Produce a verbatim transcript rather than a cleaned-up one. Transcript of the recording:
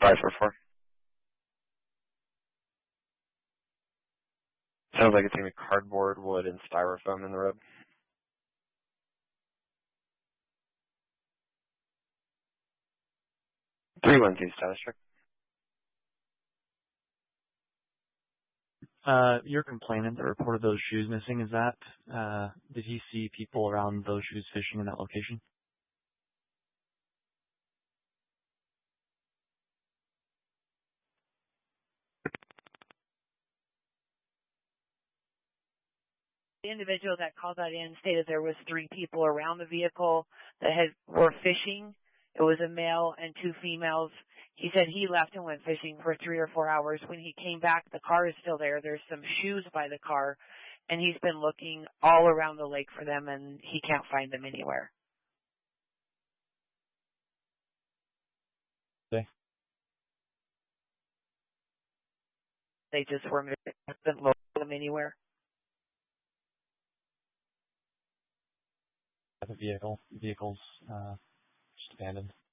five four four. Sounds like it's going to be cardboard, wood, and styrofoam in the road. three one two status check. Uh, your complainant that reported those shoes missing, is that, uh, did he see people around those shoes fishing in that location? The individual that called that in stated there was three people around the vehicle that had were fishing. It was a male and two females. He said he left and went fishing for three or four hours. When he came back, the car is still there. There's some shoes by the car, and he's been looking all around the lake for them, and he can't find them anywhere. Okay. They just were missing. Hasn't looked for them anywhere. The vehicle, vehicles, uh, just abandoned.